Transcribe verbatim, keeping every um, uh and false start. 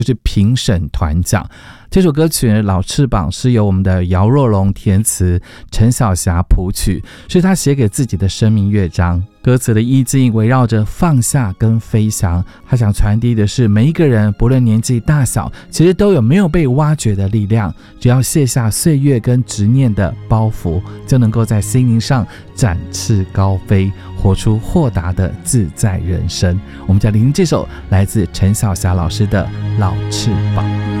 就是评审团奖。这首歌曲《老翅膀》是由我们的姚若龙填词，陈小霞谱曲，是他写给自己的生命乐章。歌词的意境围绕着放下跟飞翔，他想传递的是每一个人不论年纪大小，其实都有没有被挖掘的力量，只要卸下岁月跟执念的包袱，就能够在心灵上展翅高飞，活出豁达的自在人生。我们就来聆听这首来自陈小霞老师的《老翅膀》。